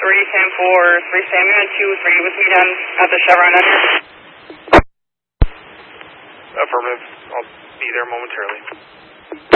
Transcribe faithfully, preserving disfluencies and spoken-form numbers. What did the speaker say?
three, Sam four, three, Sam, you're on two, three with me down at the Chevron enter. Affirmative. I'll be there momentarily.